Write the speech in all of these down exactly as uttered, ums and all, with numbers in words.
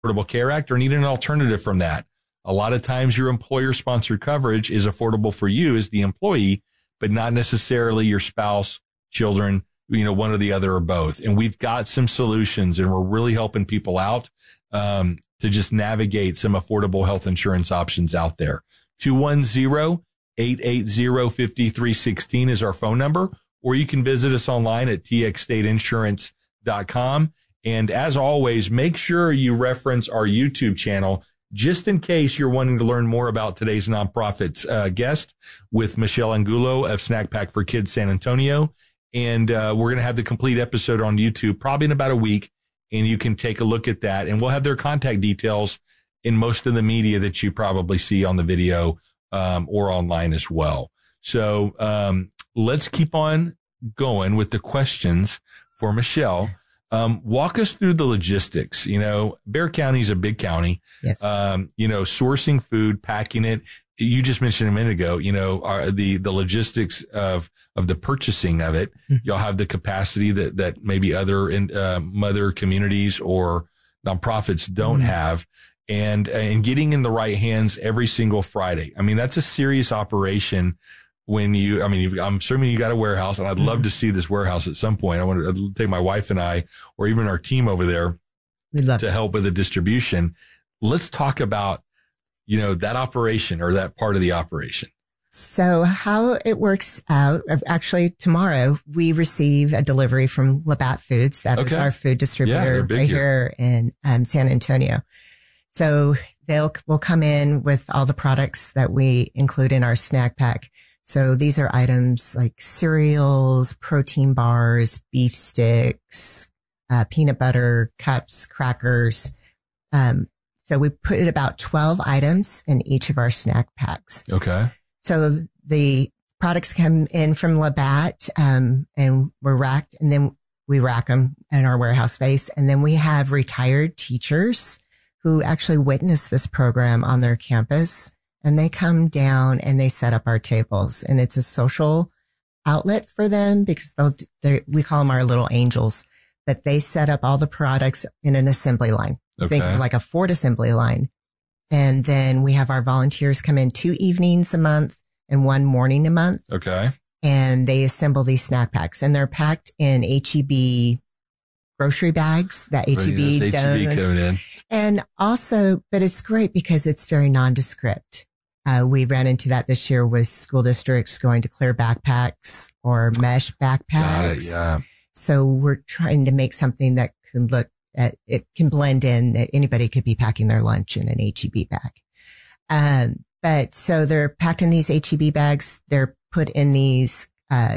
Affordable Care Act or need an alternative from that. A lot of times your employer sponsored coverage is affordable for you as the employee, but not necessarily your spouse, children, you know, one or the other or both. And we've got some solutions and we're really helping people out, um, to just navigate some affordable health insurance options out there. two one zero, eight eight zero, five three one six is our phone number, or you can visit us online at t x state insurance dot com. And as always, make sure you reference our YouTube channel just in case you're wanting to learn more about today's nonprofit's uh, guest with Michelle Angulo of Snack Pack for Kids San Antonio. And uh, we're going to have the complete episode on YouTube probably in about a week, and you can take a look at that. And we'll have their contact details in most of the media that you probably see on the video um, or online as well. So um, let's keep on going with the questions for Michelle. Um, walk us through the logistics. You know, Bexar County is a big county. Yes. Um, you know, sourcing food, packing it. You just mentioned a minute ago, you know, are the, the logistics of, of the purchasing of it. Mm-hmm. Y'all have the capacity that, that maybe other, in, uh, mother communities or nonprofits don't mm-hmm. have. And, and getting in the right hands every single Friday. I mean, that's a serious operation. When you, I mean, you've, I'm assuming you got a warehouse, and I'd love mm-hmm. to see this warehouse at some point. I want to take my wife and I, or even our team over there We'd love to it. help with the distribution. Let's talk about, you know, that operation or that part of the operation. So how it works out, actually tomorrow we receive a delivery from Labatt Foods. That okay. is our food distributor yeah, right here, here in um, San Antonio. So they'll, will come in with all the products that we include in our snack pack. So these are items like cereals, protein bars, beef sticks, uh, peanut butter, cups, crackers. Um, so we put about twelve items in each of our snack packs. Okay. So the products come in from Labatt, um, and we're racked, and then we rack them in our warehouse space. And then we have retired teachers who actually witness this program on their campus. And they come down and they set up our tables, and it's a social outlet for them because they'll, they we call them our little angels, but they set up all the products in an assembly line. Okay. Think of like a Ford assembly line. And then we have our volunteers come in two evenings a month and one morning a month. Okay. And they assemble these snack packs, and they're packed in H E B grocery bags that H E B right, H E B coming in. And also, but it's great because it's very nondescript. Uh, we ran into that this year with school districts going to clear backpacks or mesh backpacks. Got it, yeah. So we're trying to make something that can look at, it can blend in, that anybody could be packing their lunch in an H E B bag. Um, but so they're packed in these H E B bags. They're put in these, uh,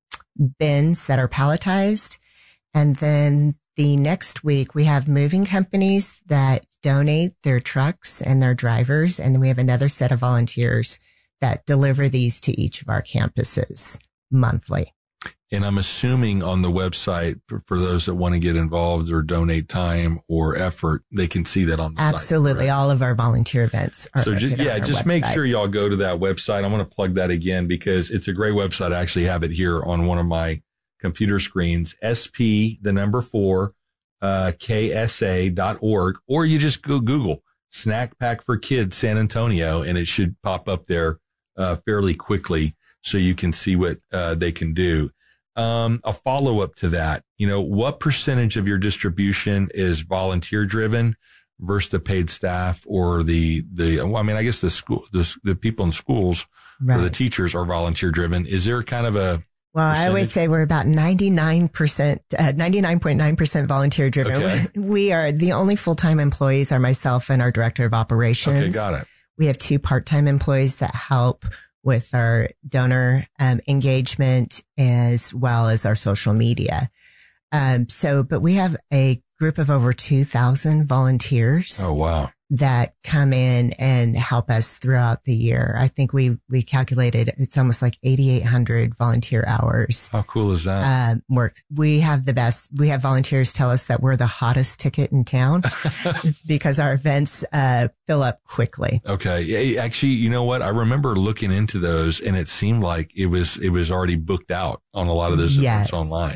bins that are palletized. And then the next week we have moving companies that donate their trucks and their drivers. And then we have another set of volunteers that deliver these to each of our campuses monthly. And I'm assuming on the website, for, for those that want to get involved or donate time or effort, they can see that on the Absolutely. site. Absolutely. All of our volunteer events are So just, yeah, just website. Make sure y'all go to that website. I want to plug that again because it's a great website. I actually have it here on one of my computer screens, S P, the number four, uh, K S A dot org, or you just go Google Snack Pack for Kids San Antonio, and it should pop up there, uh, fairly quickly so you can see what, uh, they can do. Um, a follow up to that, you know, what percentage of your distribution is volunteer driven versus the paid staff or the, the, well, I mean, I guess the school, the, the people in schools right. or the teachers are volunteer driven. Is there kind of a, Well, percentage? I always say we're about ninety-nine percent, uh, ninety-nine point nine percent volunteer driven. Okay. We are the only full-time employees are myself and our director of operations. Okay, got it. We have two part-time employees that help with our donor um, engagement as well as our social media. Um, so, but we have a group of over two thousand volunteers. Oh, wow. That come in and help us throughout the year. I think we, we calculated it's almost like eighty-eight hundred volunteer hours. How cool is that? Uh, work. We have the best. We have volunteers tell us that we're the hottest ticket in town because our events, uh, fill up quickly. Okay. Actually, you know what? I remember looking into those and it seemed like it was, it was already booked out on a lot of those yes. events online.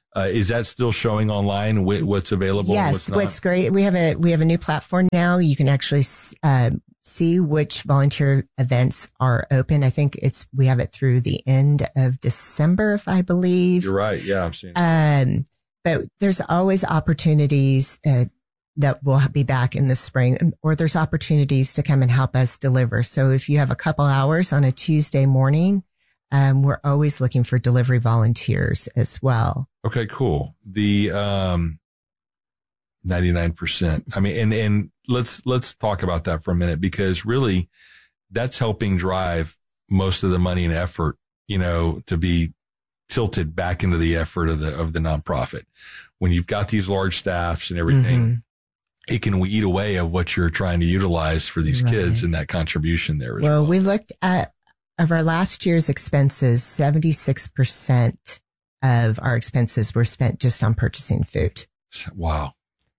Uh, is that still showing online? What's available? Yes, what's, not? what's great. We have a we have a new platform now. You can actually uh, see which volunteer events are open. I think it's we have it through the end of December, if I believe. You're right. Yeah, I'm seeing. Um, but there's always opportunities uh, that will be back in the spring, or there's opportunities to come and help us deliver. So if you have a couple hours on a Tuesday morning, um, we're always looking for delivery volunteers as well. Okay, cool. The um, ninety-nine percent. I mean, and and let's let's talk about that for a minute, because really, that's helping drive most of the money and effort, you know, to be tilted back into the effort of the of the nonprofit. When you've got these large staffs and everything, mm-hmm. it can eat away of what you're trying to utilize for these right. kids and that contribution there as well. Well, we looked at of our last year's expenses, seventy-six percent of our expenses were spent just on purchasing food. Wow.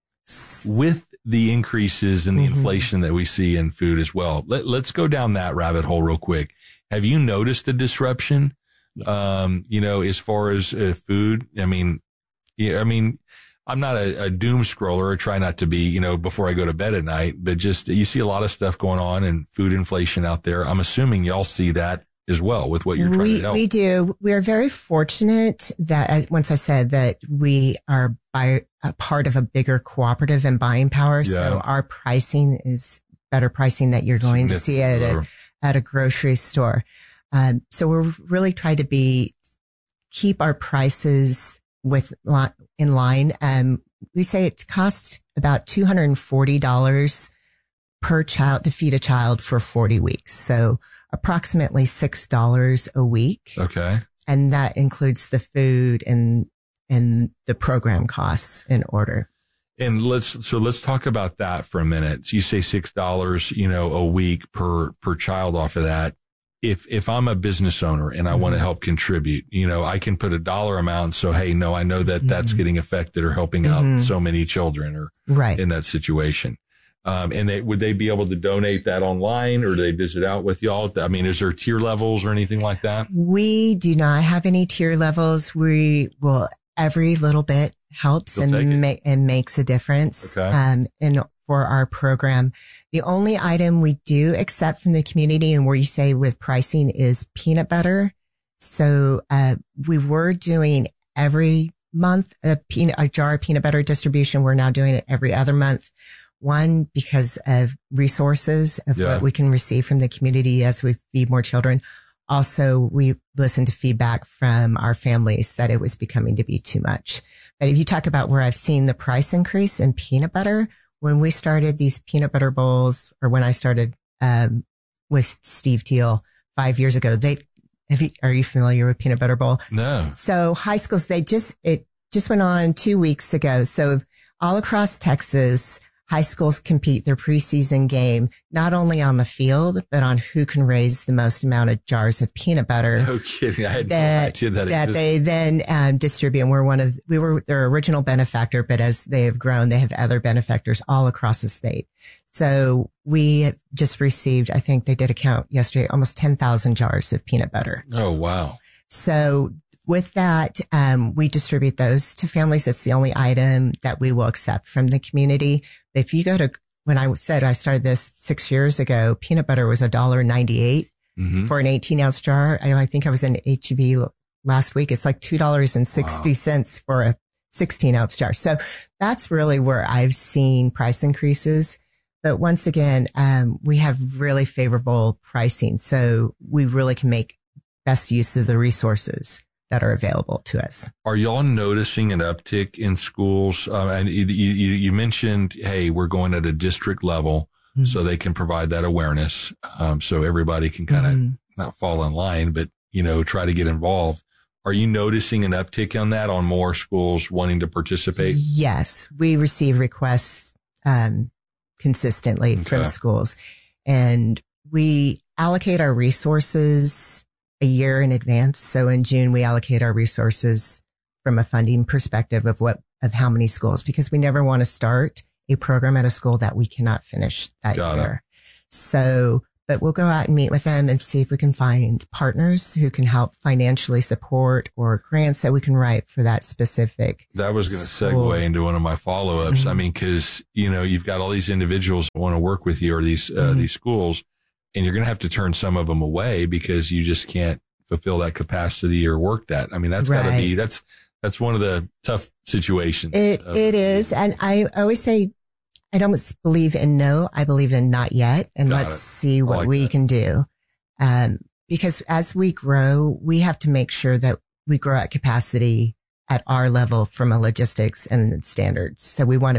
With the increases in the mm-hmm. inflation that we see in food as well. Let, let's go down that rabbit hole real quick. Have you noticed a disruption, um, you know, as far as uh, food? I mean, yeah, I mean, I'm not a, a doom scroller, or try not to be, you know, before I go to bed at night, but just you see a lot of stuff going on and food inflation out there. I'm assuming y'all see that as well with what you're trying we, to help. We do. We are very fortunate that, once I said that we are by a part of a bigger cooperative and buying power. Yeah. So our pricing is better pricing that you're going to see at a, at a grocery store. Um, so we're really trying to be, keep our prices with in line. Um, we say it costs about two hundred forty dollars per child to feed a child for forty weeks. So approximately six dollars a week. Okay. And that includes the food and, and the program costs in order. And let's, so let's talk about that for a minute. So you say six dollars, you know, a week per, per child off of that. If, if I'm a business owner and I mm-hmm. want to help contribute, you know, I can put a dollar amount. So, hey, no, I know that mm-hmm. that's getting affected or helping mm-hmm. out so many children or right. in that situation. Um, and they, would they be able to donate that online, or do they visit out with y'all? I mean, is there tier levels or anything like that? We do not have any tier levels. We will, every little bit helps They'll and make, and makes a difference. Okay. Um, in, for our program. The only item we do accept from the community and where you say with pricing is peanut butter. So, uh, we were doing every month a peanut, a jar of peanut butter distribution. We're now doing it every other month. One, because of resources of yeah. what we can receive from the community as we feed more children. Also, we listened to feedback from our families that it was becoming to be too much. But if you talk about where I've seen the price increase in peanut butter, when we started these peanut butter bowls, or when I started um, with Steve Teal five years ago, they have you, are you familiar with peanut butter bowl? No. So high schools, they just it just went on two weeks ago. So all across Texas, high schools compete their preseason game, not only on the field, but on who can raise the most amount of jars of peanut butter. No kidding. I had that, no idea that that they then um, distribute. And we're one of, we were their original benefactor, but as they have grown, they have other benefactors all across the state. So we just received, I think they did a count yesterday, almost ten thousand jars of peanut butter. Oh, wow. So with that, um, we distribute those to families. It's the only item that we will accept from the community. If you go to, when I said I started this six years ago, peanut butter was a dollar ninety-eight mm-hmm. for an eighteen ounce jar. I, I think I was in H E B last week. It's like two dollars and sixty cents wow. for a sixteen ounce jar. So that's really where I've seen price increases. But once again, um, we have really favorable pricing. So we really can make best use of the resources that are available to us. Are y'all noticing an uptick in schools? Uh, and you, you, you mentioned, hey, we're going at a district level mm-hmm. so they can provide that awareness. Um, so everybody can kind of mm-hmm. not fall in line, but, you know, try to get involved. Are you noticing an uptick on that, on more schools wanting to participate? Yes. We receive requests, um, consistently okay. from schools, and we allocate our resources a year in advance. So in June, we allocate our resources from a funding perspective of what, of how many schools, because we never want to start a program at a school that we cannot finish that Got year. it. So but we'll go out and meet with them and see if we can find partners who can help financially support or grants that we can write for that specific. That was going to segue into one of my follow-ups. Mm-hmm. I mean, cause you know, you've got all these individuals who want to work with you or these, uh, mm-hmm. these schools, and you're going to have to turn some of them away because you just can't fulfill that capacity or work that. I mean, that's right. gotta be, that's, that's one of the tough situations. It, of, it is. And I always say, I don't believe in no, I believe in not yet. And Got let's it. see what like we that. can do. Um, because as we grow, we have to make sure that we grow at capacity at our level from a logistics and standards. So we want to